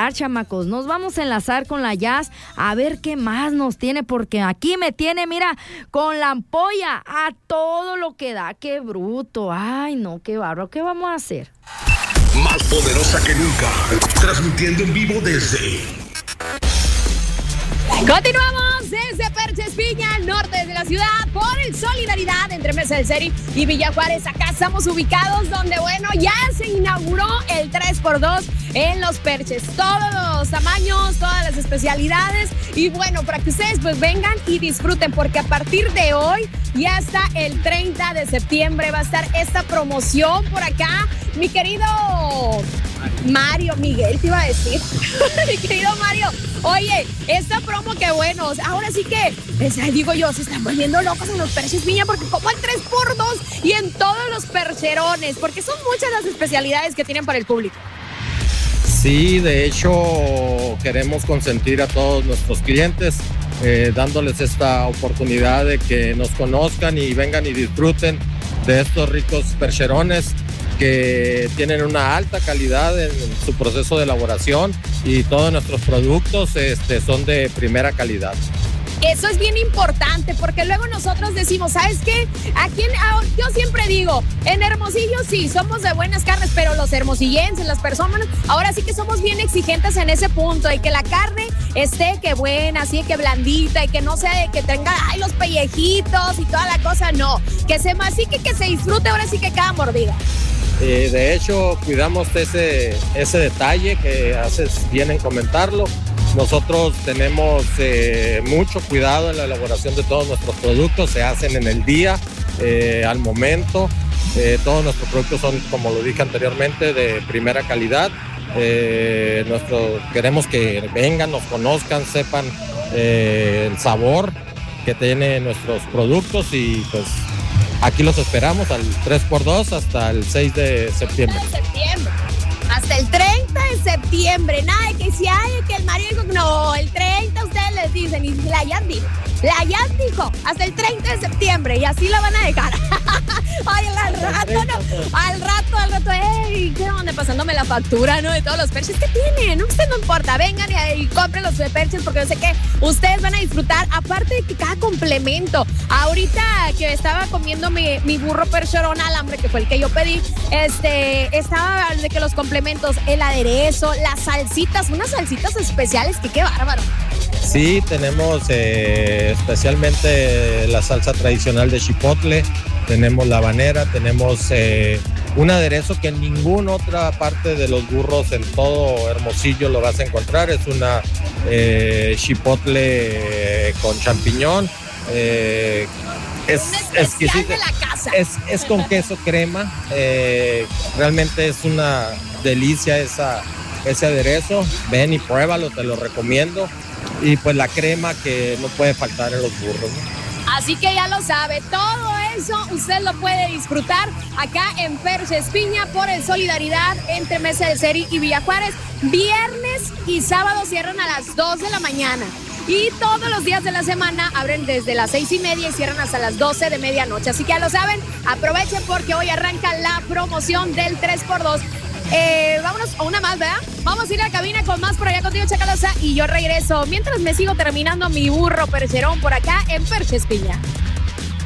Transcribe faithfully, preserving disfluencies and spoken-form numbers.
enlazar, chamacos. Nos vamos a enlazar con la Jazz a ver qué más nos tiene, porque aquí me tiene, mira, con la ampolla a todo lo que da. ¡Qué bruto! ¡Ay, no, qué bárbaro! ¿Qué vamos a hacer? Más poderosa que nunca, transmitiendo en vivo desde... Continuamos desde Perches Piña, al norte de la ciudad, por el Solidaridad entre Mesa del Ceri y Villa Juárez. Acá estamos ubicados donde, bueno, ya se inauguró el tres por dos en Los Perches. Todos los tamaños, todas las especialidades. Y bueno, para que ustedes pues vengan y disfruten, porque a partir de hoy y hasta el treinta de septiembre va a estar esta promoción por acá. Mi querido Mario, Miguel te iba a decir. Mi querido Mario, oye, esta promo que bueno, ahora sí que, digo yo, se están volviendo locos en Los Perches Piña, porque como el tres por dos y en todos los percherones, porque son muchas las especialidades que tienen para el público. Sí, de hecho queremos consentir a todos nuestros clientes, eh, dándoles esta oportunidad de que nos conozcan y vengan y disfruten de estos ricos percherones que tienen una alta calidad en su proceso de elaboración, y todos nuestros productos este, son de primera calidad. Eso es bien importante, porque luego nosotros decimos, ¿sabes qué? Aquí en, yo siempre digo, en Hermosillo sí, somos de buenas carnes, pero los hermosillenses, las personas, ahora sí que somos bien exigentes en ese punto, y que la carne esté que buena, así que blandita, y que no sea de que tenga, ay, los pellejitos y toda la cosa, no, que se mastique, que se disfrute ahora sí que cada mordida. Eh, de hecho, cuidamos ese, ese detalle que haces bien en comentarlo. Nosotros tenemos eh, mucho cuidado en la elaboración de todos nuestros productos, se hacen en el día, eh, al momento. Eh, todos nuestros productos son, como lo dije anteriormente, de primera calidad. Eh, nuestro, queremos que vengan, nos conozcan, sepan eh, el sabor que tienen nuestros productos, y pues aquí los esperamos al tres por dos hasta el seis de septiembre. Hasta el treinta de septiembre, nada de que si hay que el Mario dijo, no, el treinta ustedes les dicen, y la Jazz dijo, la Jazz dijo, hasta el treinta de septiembre, y así la van a dejar. Ay, al rato, no, al rato, al rato, ey, ¿qué onda? Pasándome la factura, ¿no? De todos los perches que tienen, usted no importa, vengan y, y compren los perches, porque yo sé que ustedes van a disfrutar, aparte de que cada complemento, ahorita que estaba comiendo mi, mi burro percherón alambre, que fue el que yo pedí, este, estaba de que los complementos, el aderezo, las salsitas, unas salsitas especiales, que qué bárbaro. Sí, tenemos eh, especialmente la salsa tradicional de chipotle, tenemos la habanera, tenemos eh, un aderezo que en ninguna otra parte de los burros en todo Hermosillo lo vas a encontrar, es una eh, chipotle eh, con champiñón, eh, es exquisita, de la casa. Es, es con queso crema, eh, realmente es una delicia esa, ese aderezo, ven y pruébalo, te lo recomiendo. Y pues la crema que no puede faltar en los burros, ¿no? Así que ya lo sabe, todo eso usted lo puede disfrutar acá en Perches Piña por el Solidaridad entre Mesa del Ceri y Villa Juárez. Viernes y sábado cierran a las dos de la mañana. Y todos los días de la semana abren desde las seis y media y cierran hasta las doce de medianoche. Así que ya lo saben, aprovechen porque hoy arranca la promoción del tres por dos. Eh, vámonos a una más, ¿verdad? Vamos a ir a la cabina con más por allá contigo, Chacalosa, y yo regreso mientras me sigo terminando mi burro percherón por acá en Perches Piña.